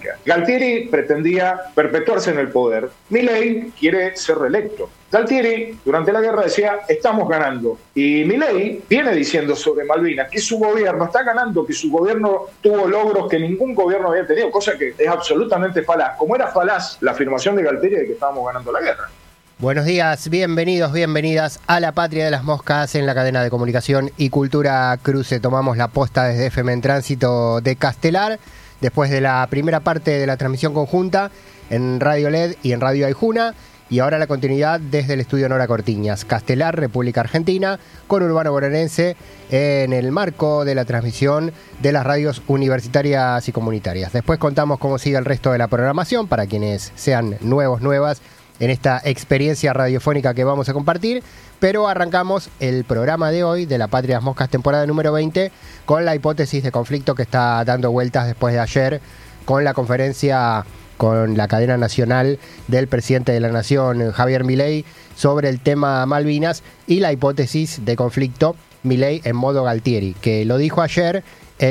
económica. Galtieri pretendía perpetuarse en el poder. Milei quiere ser reelecto. Galtieri, durante la guerra, decía, estamos ganando. Y Milei viene diciendo sobre Malvinas que su gobierno está ganando, que su gobierno tuvo logros que ningún gobierno había tenido, cosa que es absolutamente falaz. Como era falaz la afirmación de Galtieri de que estábamos ganando la guerra. Buenos días, bienvenidos, bienvenidas a La Patria de las Moscas en la cadena de comunicación y cultura Cruce. Tomamos la posta desde FM en Tránsito de Castelar, después de la primera parte de la transmisión conjunta en Radio LED y en Radio Aijuna, y ahora la continuidad desde el estudio Nora Cortiñas, Castelar, República Argentina, con Urbano Bonaerense en el marco de la transmisión de las radios universitarias y comunitarias. Después contamos cómo sigue el resto de la programación para quienes sean nuevos, nuevas, en esta experiencia radiofónica que vamos a compartir, pero arrancamos el programa de hoy de La Patria de las Moscas, temporada número 20, con la hipótesis de conflicto que está dando vueltas después de ayer, con la conferencia con la cadena nacional del presidente de la Nación, Javier Milei, sobre el tema Malvinas, y la hipótesis de conflicto Milei en modo Galtieri, que lo dijo ayer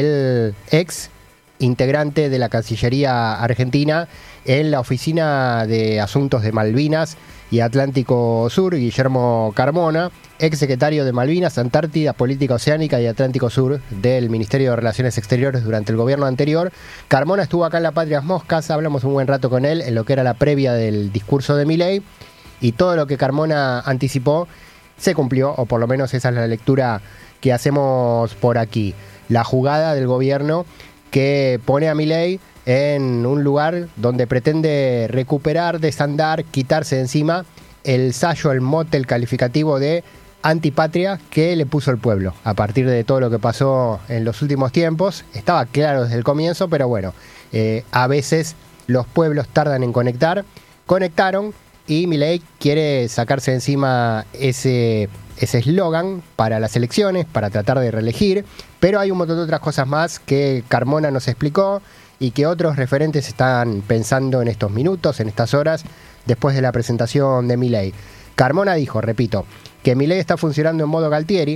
el ex integrante de la Cancillería Argentina en la Oficina de Asuntos de Malvinas y Atlántico Sur, Guillermo Carmona, ex secretario de Malvinas, Antártida, Política Oceánica y Atlántico Sur del Ministerio de Relaciones Exteriores durante el gobierno anterior. Carmona estuvo acá en La Patria de las Moscas, hablamos un buen rato con él en lo que era la previa del discurso de Milei, y todo lo que Carmona anticipó se cumplió, o por lo menos esa es la lectura que hacemos por aquí. La jugada del gobierno que pone a Milei en un lugar donde pretende recuperar, desandar, quitarse de encima el sayo, el mote, el calificativo de antipatria que le puso el pueblo a partir de todo lo que pasó en los últimos tiempos. Estaba claro desde el comienzo, pero bueno, a veces los pueblos tardan en conectar. Conectaron y Milei quiere sacarse de encima ese eslogan para las elecciones, para tratar de reelegir, pero hay un montón de otras cosas más que Carmona nos explicó y que otros referentes están pensando en estos minutos, en estas horas, después de la presentación de Milei. Carmona dijo, repito, que Milei está funcionando en modo Galtieri,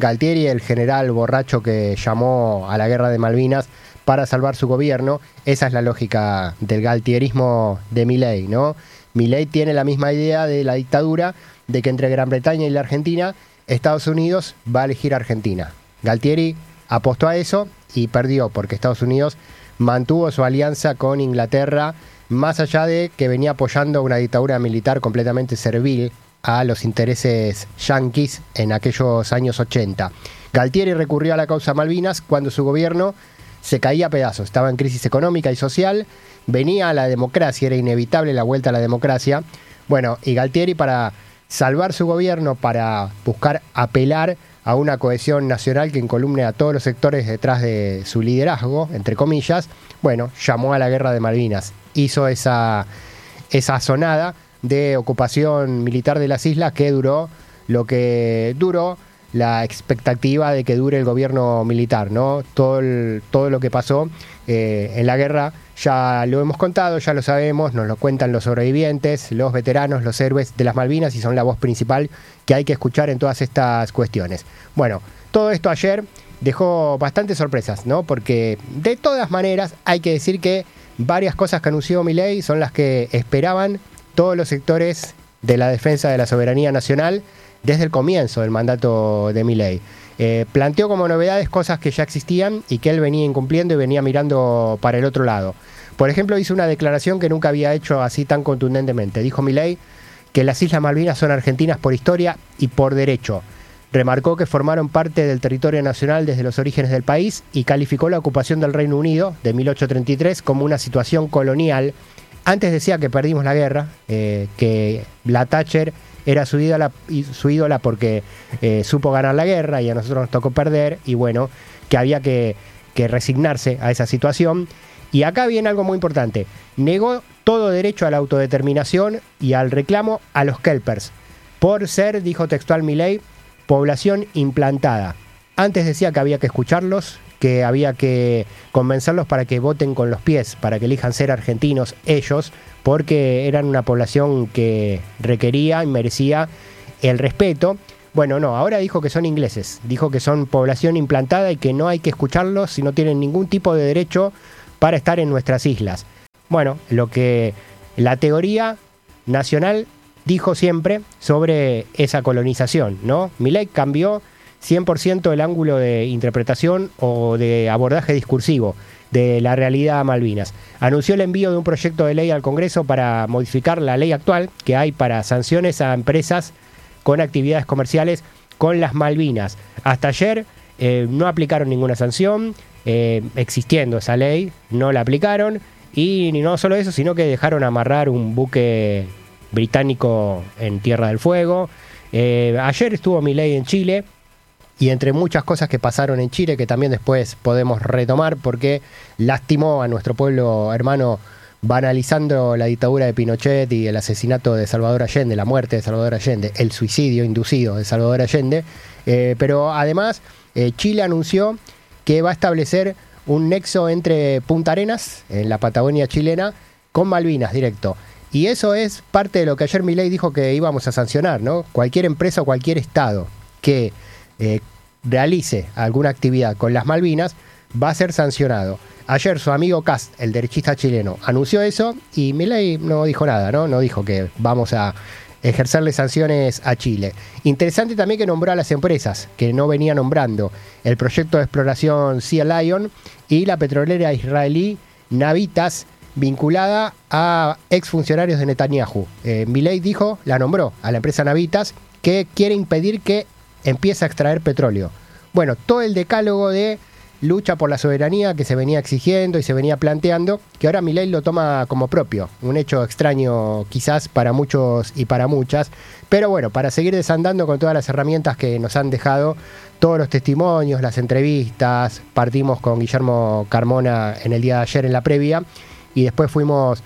el general borracho que llamó a la guerra de Malvinas para salvar su gobierno. Esa es la lógica del galtierismo de Milei, ¿no? Milei tiene la misma idea de la dictadura, de que entre Gran Bretaña y la Argentina, Estados Unidos va a elegir a Argentina. Galtieri apostó a eso y perdió, porque Estados Unidos mantuvo su alianza con Inglaterra, más allá de que venía apoyando una dictadura militar completamente servil a los intereses yanquis en aquellos años 80. Galtieri recurrió a la causa Malvinas cuando su gobierno se caía a pedazos, estaba en crisis económica y social, venía a la democracia, era inevitable la vuelta a la democracia. Bueno, y Galtieri, para salvar su gobierno, para buscar apelar a una cohesión nacional que encolumne a todos los sectores detrás de su liderazgo, entre comillas, bueno, llamó a la guerra de Malvinas, hizo esa sonada de ocupación militar de las islas que duró lo que duró la expectativa de que dure el gobierno militar, ¿no? Todo lo que pasó en la guerra ya lo hemos contado, ya lo sabemos, nos lo cuentan los sobrevivientes, los veteranos, los héroes de las Malvinas, y son la voz principal que hay que escuchar en todas estas cuestiones. Bueno, todo esto ayer dejó bastantes sorpresas, ¿no? Porque de todas maneras hay que decir que varias cosas que anunció Milei son las que esperaban todos los sectores de la defensa de la soberanía nacional desde el comienzo del mandato de Milei. Planteó como novedades cosas que ya existían y que él venía incumpliendo y venía mirando para el otro lado. Por ejemplo, hizo una declaración que nunca había hecho así tan contundentemente. Dijo Milei que las Islas Malvinas son argentinas por historia y por derecho. Remarcó que formaron parte del territorio nacional desde los orígenes del país y calificó la ocupación del Reino Unido de 1833 como una situación colonial. Antes decía que perdimos la guerra, que la Thatcher era su ídola porque supo ganar la guerra y a nosotros nos tocó perder, y bueno, que había que resignarse a esa situación. Y acá viene algo muy importante: negó todo derecho a la autodeterminación y al reclamo a los kelpers, por ser, dijo textual Milei, población implantada. Antes decía que había que escucharlos, que había que convencerlos para que voten con los pies, para que elijan ser argentinos ellos, porque eran una población que requería y merecía el respeto. Bueno, no, ahora dijo que son ingleses, dijo que son población implantada y que no hay que escucharlos si no tienen ningún tipo de derecho para estar en nuestras islas. bueno, lo que la teoría nacional dijo siempre sobre esa colonización, ¿no? Milei cambió 100% el ángulo de interpretación o de abordaje discursivo de la realidad Malvinas. Anunció el envío de un proyecto de ley al Congreso para modificar la ley actual que hay para sanciones a empresas con actividades comerciales con las Malvinas. Hasta ayer no aplicaron ninguna sanción, existiendo esa ley, no la aplicaron, y no solo eso, sino que dejaron amarrar un buque británico en Tierra del Fuego. Ayer estuvo Milei en Chile, y entre muchas cosas que pasaron en Chile, que también después podemos retomar, porque lastimó a nuestro pueblo hermano banalizando la dictadura de Pinochet y el asesinato de Salvador Allende, la muerte de Salvador Allende, el suicidio inducido de Salvador Allende. Pero además, Chile anunció que va a establecer un nexo entre Punta Arenas, en la Patagonia chilena, con Malvinas directo. Y eso es parte de lo que ayer Milei dijo que íbamos a sancionar, ¿no? Cualquier empresa o cualquier estado que realice alguna actividad con las Malvinas va a ser sancionado. Ayer su amigo Kast, el derechista chileno, anunció eso y Milei no dijo nada, ¿no? No dijo que vamos a ejercerle sanciones a Chile. Interesante también que nombró a las empresas que no venía nombrando: el proyecto de exploración Sea Lion y la petrolera israelí Navitas, vinculada a exfuncionarios de Netanyahu. Milei dijo, la nombró a la empresa Navitas, que quiere impedir que empiece a extraer petróleo. Bueno, todo el decálogo de lucha por la soberanía que se venía exigiendo y se venía planteando, que ahora Milei lo toma como propio. Un hecho extraño quizás para muchos y para muchas, pero bueno, para seguir desandando con todas las herramientas que nos han dejado todos los testimonios, las entrevistas. Partimos con Guillermo Carmona en el día de ayer en la previa y después fuimos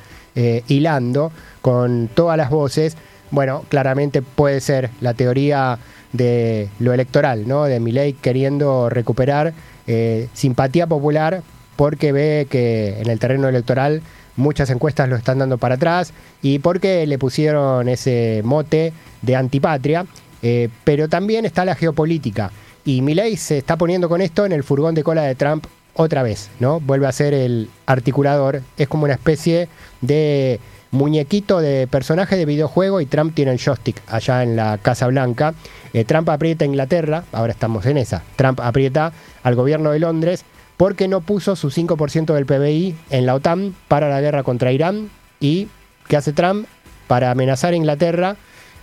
hilando con todas las voces. Bueno, claramente puede ser la teoría de lo electoral, ¿no? De Milei queriendo recuperar simpatía popular porque ve que en el terreno electoral muchas encuestas lo están dando para atrás y porque le pusieron ese mote de antipatria, pero también está la geopolítica y Milei se está poniendo con esto en el furgón de cola de Trump otra vez, ¿no? Vuelve a ser el articulador, es como una especie de muñequito de personaje de videojuego y Trump tiene el joystick allá en la Casa Blanca. Trump aprieta a Inglaterra, ahora estamos en esa. Trump aprieta al gobierno de Londres porque no puso su 5% del PBI en la OTAN para la guerra contra Irán. ¿Y qué hace Trump? Para amenazar a Inglaterra,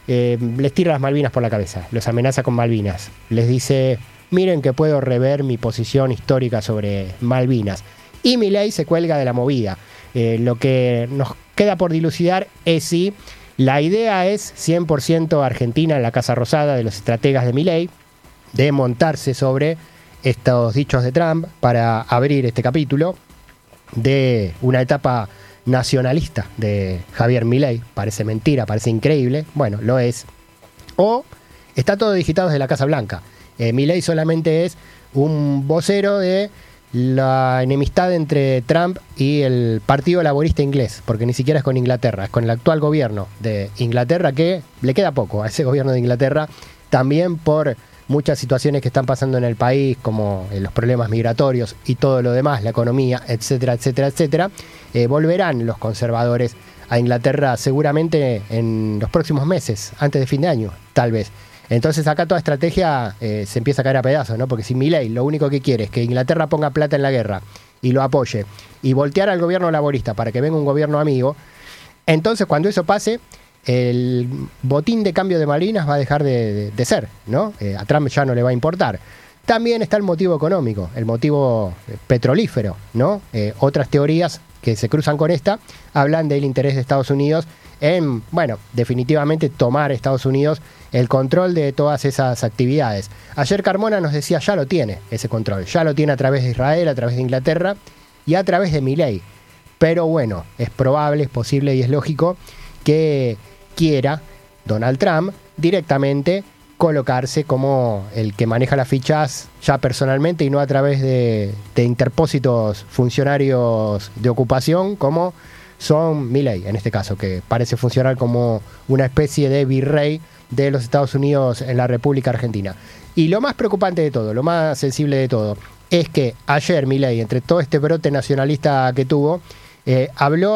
les tira las Malvinas por la cabeza, los amenaza con Malvinas. Les dice, miren que puedo rever mi posición histórica sobre Malvinas. Y Milei se cuelga de la movida. Lo que nos queda por dilucidar es si la idea es 100% argentina en la Casa Rosada de los estrategas de Milei, de montarse sobre estos dichos de Trump para abrir este capítulo de una etapa nacionalista de Javier Milei. Parece mentira, parece increíble, bueno, lo es. O está todo digitado desde la Casa Blanca. Milei solamente es un vocero de la enemistad entre Trump y el Partido Laborista inglés, porque ni siquiera es con Inglaterra, es con el actual gobierno de Inglaterra, que le queda poco a ese gobierno de Inglaterra, también por muchas situaciones que están pasando en el país, como los problemas migratorios y todo lo demás, la economía, etcétera, etcétera, etcétera. Volverán los conservadores a Inglaterra seguramente en los próximos meses, antes de fin de año, tal vez. Entonces acá toda estrategia se empieza a caer a pedazos, ¿no? Porque si Milei lo único que quiere es que Inglaterra ponga plata en la guerra y lo apoye y voltear al gobierno laborista para que venga un gobierno amigo, entonces cuando eso pase, el botín de cambio de Malvinas va a dejar de ser, ¿no? A Trump ya no le va a importar. También está el motivo económico, el motivo petrolífero, ¿no? Otras teorías que se cruzan con esta hablan del interés de Estados Unidos en, bueno, definitivamente tomar Estados Unidos el control de todas esas actividades. Ayer Carmona nos decía, ya lo tiene ese control, ya lo tiene a través de Israel, a través de Inglaterra y a través de Milei. Pero bueno, es probable, es posible y es lógico que quiera Donald Trump directamente colocarse como el que maneja las fichas ya personalmente y no a través de interpósitos funcionarios de ocupación como son Milei, en este caso, que parece funcionar como una especie de virrey de los Estados Unidos en la República Argentina. Y lo más preocupante de todo, lo más sensible de todo, es que ayer Milei, entre todo este brote nacionalista que tuvo, habló